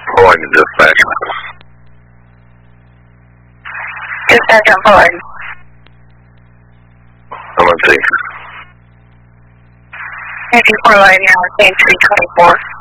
Pulling to dispatch. Dispatch on pulling. I'm on 6. 54 line now, same 324.